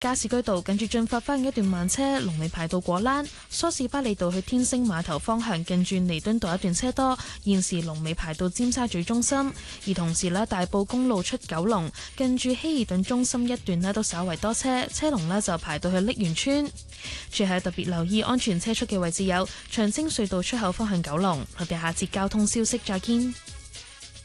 加士居道近住進發花園一段慢車，龍尾排到果欄；梳士巴利道去天星碼頭方向近住彌敦道一段車多，現時龍尾排到尖沙咀中心。而同時呢，大埔公路出九龍近住希爾頓中心一段呢都稍為多車，車龍呢就排到去瀝源村。最後特別留意安全車速嘅位置有長青隧道出口方向九龍。我哋下節交通消息再見。